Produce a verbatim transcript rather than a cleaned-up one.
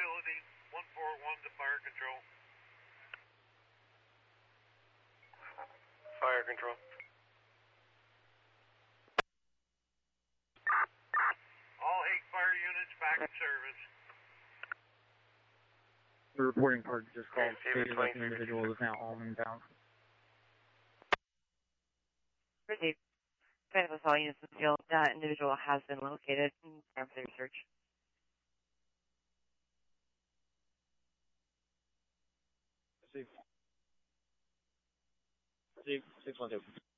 utility, one four one to fire control. Fire control. All eight fire units back in service. The reporting part just called Okay, stated that the individual is now home in town. Received. Kind of all units in the field. That individual has been located. Time for the research. Receive. Receive. six one two.